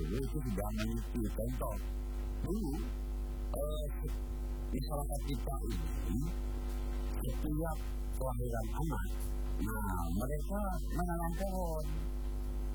dulu itu sudah meneliti. Contoh, dulu di masyarakat kita ini setiap kelahiran anak, nah mereka menanam pohon.